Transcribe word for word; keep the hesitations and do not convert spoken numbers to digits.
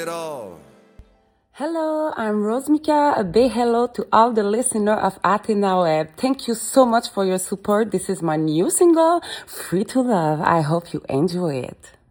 all. Hello, I'm Rosmika. A big hello to all the listeners of Athena Web. Thank you so much for your support. This is my new single, Free to Love. I hope you enjoy it.